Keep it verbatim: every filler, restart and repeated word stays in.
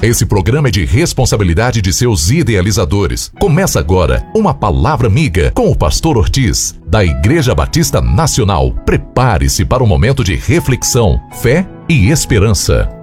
Esse programa é de responsabilidade de seus idealizadores. Começa agora uma palavra amiga com o pastor Ortiz, da Igreja Batista Nacional. Prepare-se para um momento de reflexão, fé e esperança.